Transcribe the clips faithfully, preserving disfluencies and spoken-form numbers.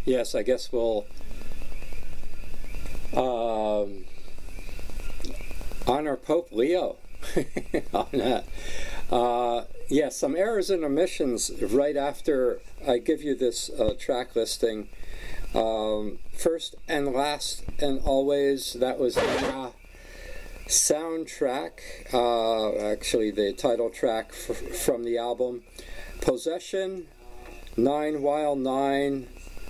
yes, I guess we'll um, honor Pope Leo on that. Uh, yeah, some errors and omissions right after I give you this uh, track listing. Um, first and last and always, that was the soundtrack, uh, actually the title track f- from the album. Possession, Nine While Nine,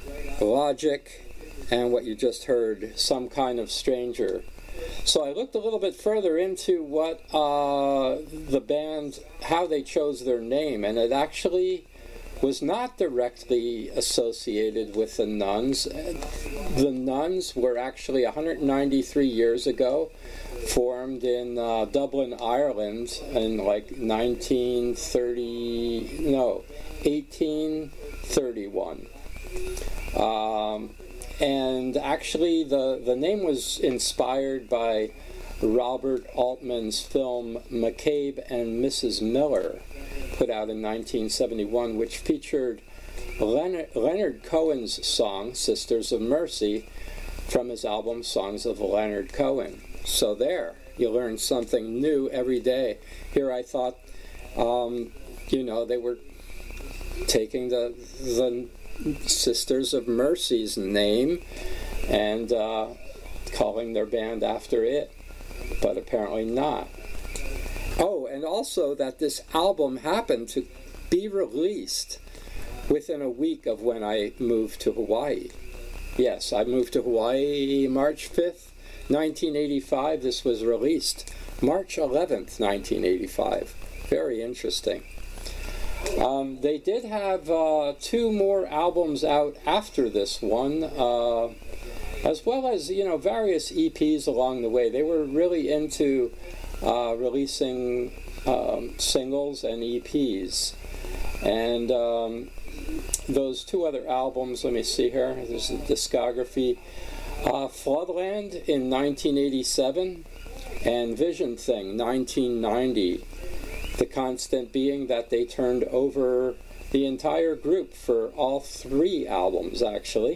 Logic, and what you just heard, Some Kind of Stranger. So I looked a little bit further into what uh, the band, how they chose their name, and it actually was not directly associated with the Nuns. The Nuns were actually one hundred ninety-three years ago, formed in uh, Dublin, Ireland, in like nineteen thirty, no, eighteen thirty-one. Um, and actually the, the name was inspired by Robert Altman's film McCabe and Missus Miller, put out in nineteen seventy-one, which featured Leonard, Leonard Cohen's song, Sisters of Mercy, from his album Songs of Leonard Cohen. So there, you learn something new every day. Here I thought, um, you know, they were taking the, the Sisters of Mercy's name and uh, calling their band after it, but apparently not. Oh, and also that this album happened to be released within a week of when I moved to Hawaii. Yes, I moved to Hawaii March fifth, nineteen eighty-five. This was released March eleventh, nineteen eighty-five. Very interesting. Um, they did have uh, two more albums out after this one, uh, as well as, you know, various E Ps along the way. They were really into uh, releasing um, singles and E Ps. And um, those two other albums, let me see here, there's a discography. Uh, Floodland in nineteen eighty-seven and Vision Thing, nineteen ninety. The constant being that they turned over the entire group for all three albums, actually.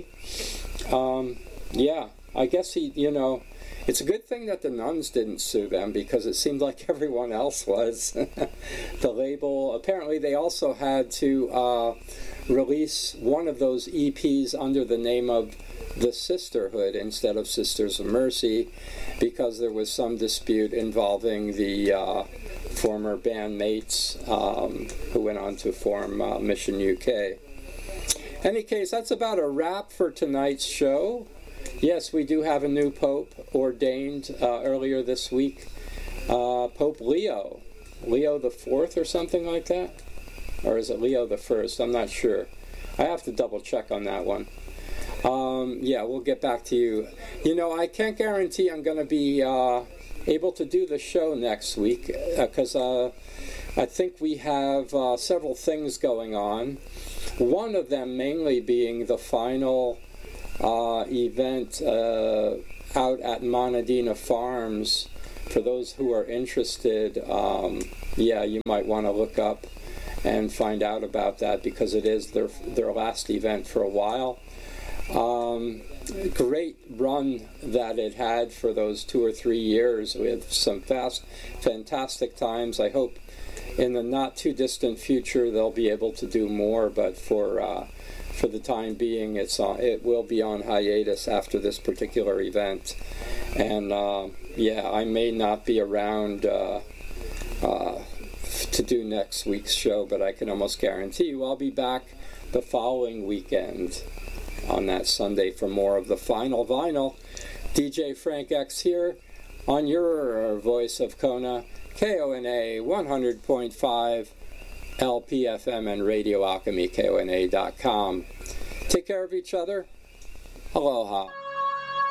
Um, yeah, I guess he, you know, it's a good thing that the Nuns didn't sue them, because it seemed like everyone else was. The label, apparently they also had to uh, release one of those E Ps under the name of The Sisterhood instead of Sisters of Mercy, because there was some dispute involving the uh, former bandmates um, who went on to form uh, Mission U K. Any case, that's about a wrap for tonight's show. Yes, we do have a new pope ordained uh, earlier this week, uh, Pope Leo, Leo the Fourth or something like that, or is it Leo the First? I'm not sure. I have to double check on that one. Um, yeah, we'll get back to you. You know, I can't guarantee I'm going to be uh, able to do the show next week, because uh, uh, I think we have uh, several things going on. One of them mainly being the final uh, event uh, out at Monadina Farms. For those who are interested, um, yeah, you might want to look up and find out about that, because it is their their last event for a while. Um, great run that it had for those two or three years with some fast, fantastic times. I hope in the not too distant future they'll be able to do more, but for uh, for the time being, it's on, it will be on hiatus after this particular event. And uh, yeah, I may not be around uh, uh, to do next week's show, but I can almost guarantee you I'll be back the following weekend on that Sunday for more of the Final Vinyl. D J Frank X here on your voice of Kona, K O N A one hundred point five L P F M and Radio Alchemy, K O N A dot com. Take care of each other. Aloha.